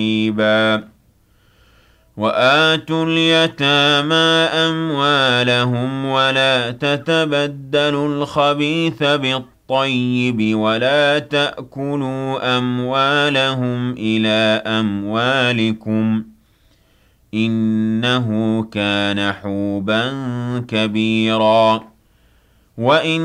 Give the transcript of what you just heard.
وَآتُوا الْيَتَامَىٰ أَمْوَالَهُمْ وَلَا تَتَبَدَّلُوا الْخَبِيثَ بِالطَّيِّبِ وَلَا تَأْكُلُوا أَمْوَالَهُمْ إِلَىٰ أَمْوَالِكُمْ ۚ إِنَّهُ كَانَ حُوبًا كَبِيرًا